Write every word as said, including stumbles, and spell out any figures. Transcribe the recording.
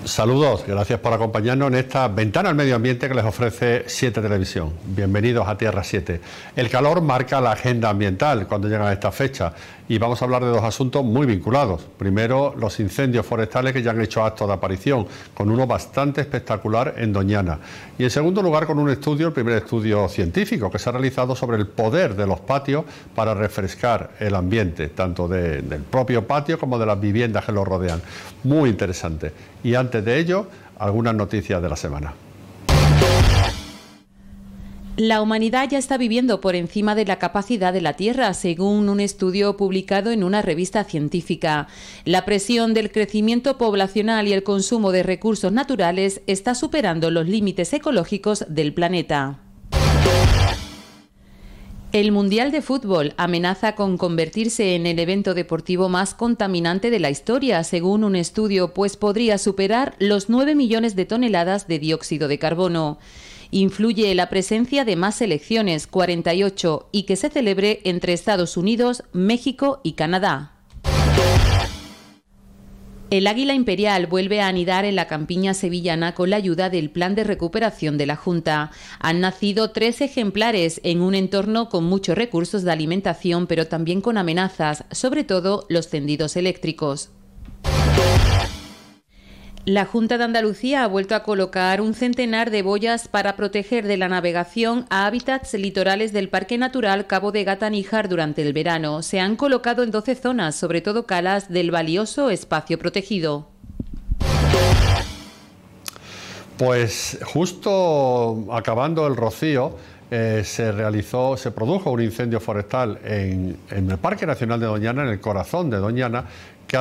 Saludos, gracias por acompañarnos en esta ventana al medio ambiente que les ofrece siete Televisión. Bienvenidos a Tierra siete. El calor marca la agenda ambiental cuando llegan a esta fecha y vamos a hablar de dos asuntos muy vinculados. Primero, los incendios forestales que ya han hecho acto de aparición, con uno bastante espectacular en Doñana. Y en segundo lugar, con un estudio, el primer estudio científico que se ha realizado sobre el poder de los patios para refrescar el ambiente, tanto de, del propio patio como de las viviendas que lo rodean. Muy interesante. Y antes de ello, algunas noticias de la semana. La humanidad ya está viviendo por encima de la capacidad de la Tierra, según un estudio publicado en una revista científica. La presión del crecimiento poblacional y el consumo de recursos naturales está superando los límites ecológicos del planeta. El Mundial de Fútbol amenaza con convertirse en el evento deportivo más contaminante de la historia, según un estudio, pues podría superar los nueve millones de toneladas de dióxido de carbono. Influye la presencia de más selecciones, cuarenta y ocho, y que se celebre entre Estados Unidos, México y Canadá. El águila imperial vuelve a anidar en la campiña sevillana con la ayuda del Plan de Recuperación de la Junta. Han nacido tres ejemplares en un entorno con muchos recursos de alimentación, pero también con amenazas, sobre todo los tendidos eléctricos. La Junta de Andalucía ha vuelto a colocar un centenar de boyas para proteger de la navegación a hábitats litorales del Parque Natural Cabo de Gata-Níjar durante el verano. Se han colocado en doce zonas, sobre todo calas del valioso espacio protegido. Pues justo acabando el rocío, eh, se realizó, se produjo un incendio forestal en, en el Parque Nacional de Doñana, en el corazón de Doñana,